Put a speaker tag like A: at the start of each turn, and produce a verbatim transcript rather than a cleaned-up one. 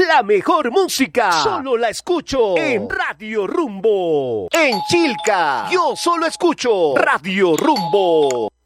A: La mejor música solo la escucho en Radio Rumbo. En Chilca, yo solo escucho Radio Rumbo.